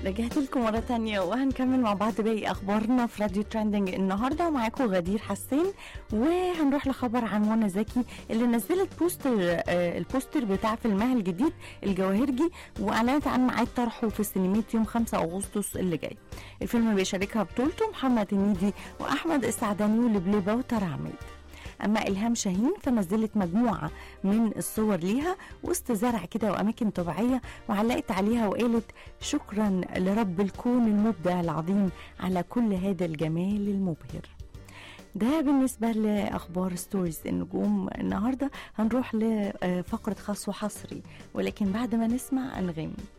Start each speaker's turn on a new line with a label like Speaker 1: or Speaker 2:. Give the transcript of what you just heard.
Speaker 1: رجعت لكم مرة تانية وهنكمل مع بعض باقي أخبارنا في راديو ترندنج النهاردة، ومعاكم غدير حسين. وهنروح لخبر عن منى زكي اللي نزلت البوستر بتاع فيلمها الجديد الجواهرجي، وأعلنت عن ميعاد طرحه في السينمات يوم 5 أغسطس اللي جاي. الفيلم بيشاركها بطولته محمد هنيدي وأحمد السعداني ولبلبة وترى عماد. أما إلهام شاهين فنزلت مجموعة من الصور ليها وسط زرع كده وأماكن طبيعية، وعلقت عليها وقالت شكرا لرب الكون المبدع العظيم على كل هذا الجمال المبهر. ده بالنسبة لأخبار ستوريز النجوم. النهاردة هنروح لفقرة خاص وحصري، ولكن بعد ما نسمع أنغام.